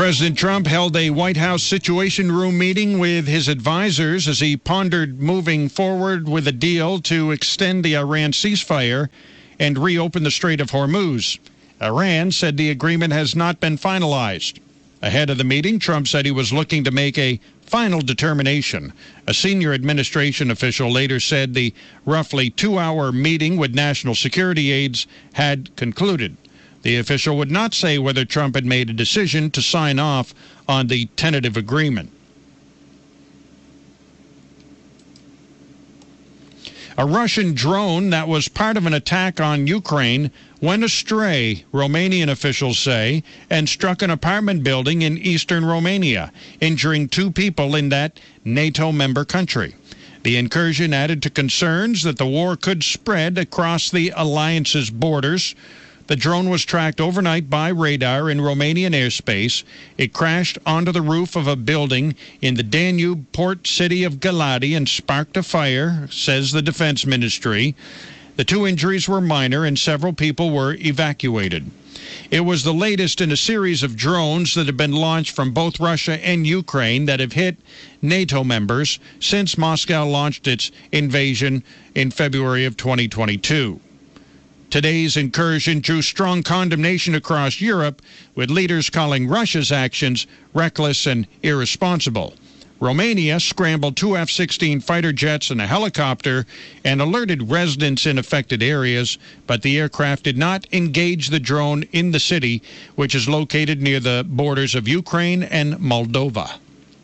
President Trump held a White House Situation Room meeting with his advisors as he pondered moving forward with a deal to extend the Iran ceasefire and reopen the Strait of Hormuz. Iran said the agreement has not been finalized. Ahead of the meeting, Trump said he was looking to make a final determination. A senior administration official later said the roughly 2-hour meeting with national security aides had concluded. The official would not say whether Trump had made a decision to sign off on the tentative agreement. A Russian drone that was part of an attack on Ukraine went astray, Romanian officials say, and struck an apartment building in eastern Romania, injuring 2 people in that NATO member country. The incursion added to concerns that the war could spread across the alliance's borders. The drone was tracked overnight by radar in Romanian airspace. It crashed onto the roof of a building in the Danube port city of Galati and sparked a fire, says the defense ministry. The 2 injuries were minor and several people were evacuated. It was the latest in a series of drones that have been launched from both Russia and Ukraine that have hit NATO members since Moscow launched its invasion in February of 2022. Today's incursion drew strong condemnation across Europe, with leaders calling Russia's actions reckless and irresponsible. Romania scrambled 2 F-16 fighter jets and a helicopter and alerted residents in affected areas, but the aircraft did not engage the drone in the city, which is located near the borders of Ukraine and Moldova.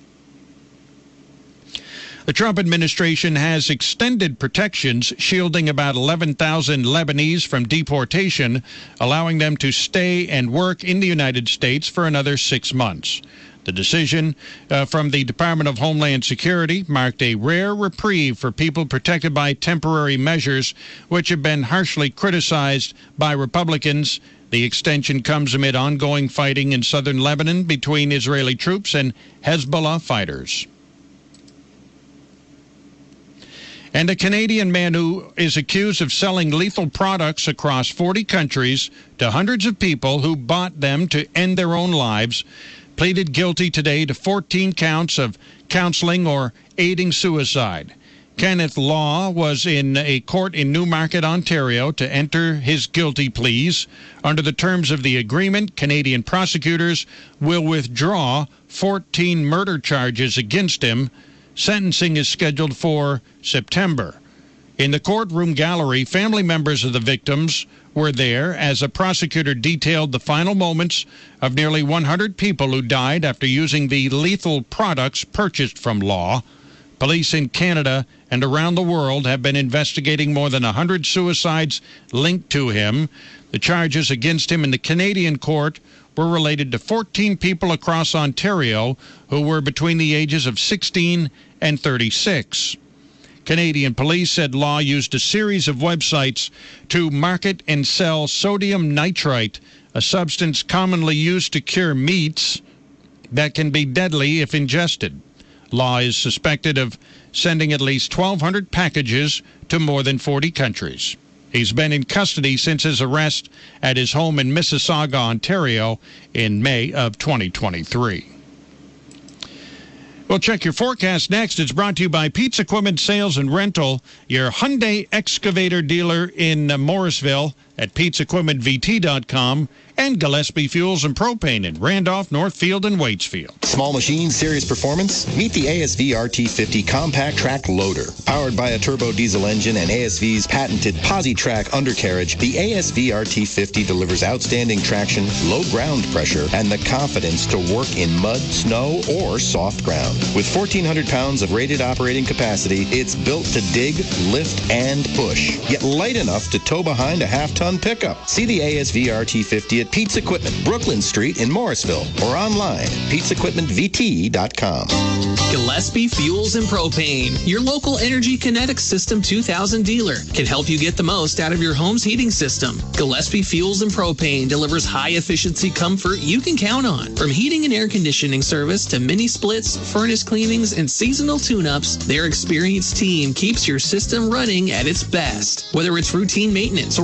The Trump administration has extended protections shielding about 11,000 Lebanese from deportation, allowing them to stay and work in the United States for another 6 months. The decision from the Department of Homeland Security marked a rare reprieve for people protected by temporary measures, which have been harshly criticized by Republicans. The extension comes amid ongoing fighting in southern Lebanon between Israeli troops and Hezbollah fighters. And a Canadian man who is accused of selling lethal products across 40 countries to hundreds of people who bought them to end their own lives pleaded guilty today to 14 counts of counseling or aiding suicide. Kenneth Law was in a court in Newmarket, Ontario, to enter his guilty pleas. Under the terms of the agreement, Canadian prosecutors will withdraw 14 murder charges against him. Sentencing is scheduled for September. In the courtroom gallery, family members of the victims were there as a prosecutor detailed the final moments of nearly 100 people who died after using the lethal products purchased from Law. Police in Canada and around the world have been investigating more than 100 suicides linked to him. The charges against him in the Canadian court were related to 14 people across Ontario who were between the ages of 16 and 36. Canadian police said Law used a series of websites to market and sell sodium nitrite, a substance commonly used to cure meats that can be deadly if ingested. Law is suspected of sending at least 1,200 packages to more than 40 countries. He's been in custody since his arrest at his home in Mississauga, Ontario, in May of 2023. We'll check your forecast next. It's brought to you by Pete's Equipment Sales and Rental, your Hyundai excavator dealer in Morrisville at Pete'sEquipmentVT.com, and Gillespie Fuels and Propane in Randolph, Northfield, and Waitsfield. Small machines, serious performance? Meet the ASV RT50 Compact Track Loader. Powered by a turbo diesel engine and ASV's patented PosiTrack undercarriage, the ASV RT50 delivers outstanding traction, low ground pressure, and the confidence to work in mud, snow, or soft ground. With 1,400 pounds of rated operating capacity, it's built to dig, lift, and push, yet light enough to tow behind a half-ton pickup. See the ASV RT50 at Pete's Equipment, Brooklyn Street in Morrisville, or online at Pete'sEquipmentVT.com. Gillespie Fuels and Propane, your local Energy Kinetic System 2000 dealer, can help you get the most out of your home's heating system. Gillespie Fuels and Propane delivers high-efficiency comfort you can count on. From heating and air conditioning service to mini splits, furnace cleanings, and seasonal tune-ups, their experienced team keeps your system running at its best. Whether it's routine maintenance or a repair,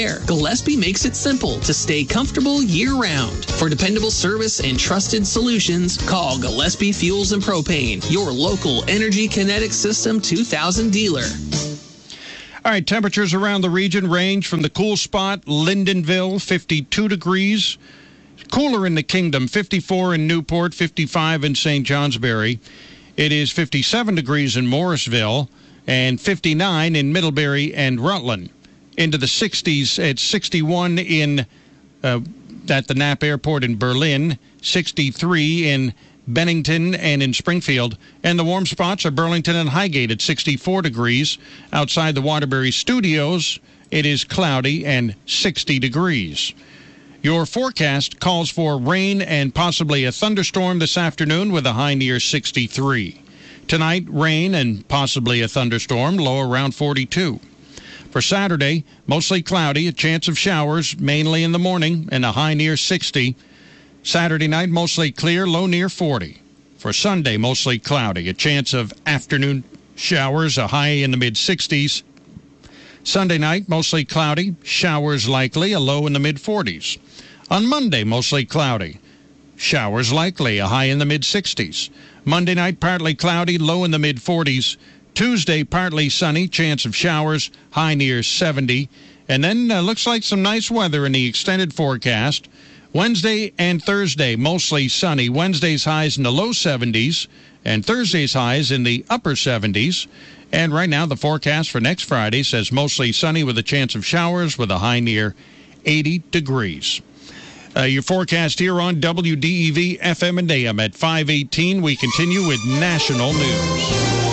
air, Gillespie makes it simple to stay comfortable year-round. For dependable service and trusted solutions, call Gillespie Fuels and Propane, your local Energy Kinetic System 2000 dealer. All right, temperatures around the region range from the cool spot, Lyndonville, 52 degrees. Cooler in the Kingdom, 54 in Newport, 55 in St. Johnsbury. It is 57 degrees in Morrisville and 59 in Middlebury and Rutland. Into the 60s, it's 61 at the Knapp Airport in Berlin, 63 in Bennington and in Springfield. And the warm spots are Burlington and Highgate at 64 degrees. Outside the Waterbury Studios, it is cloudy and 60 degrees. Your forecast calls for rain and possibly a thunderstorm this afternoon with a high near 63. Tonight, rain and possibly a thunderstorm, low around 42. For Saturday, mostly cloudy, a chance of showers mainly in the morning and a high near 60. Saturday night, mostly clear, low near 40. For Sunday, mostly cloudy, a chance of afternoon showers, a high in the mid-60s. Sunday night, mostly cloudy, showers likely, a low in the mid-40s. On Monday, mostly cloudy, showers likely, a high in the mid-60s. Monday night, partly cloudy, low in the mid-40s. Tuesday, partly sunny, chance of showers, high near 70. And then looks like some nice weather in the extended forecast. Wednesday and Thursday, mostly sunny. Wednesday's highs in the low 70s, and Thursday's highs in the upper 70s. And right now, the forecast for next Friday says mostly sunny with a chance of showers with a high near 80 degrees. Your forecast here on WDEV FM and AM at 5:18. We continue with national news.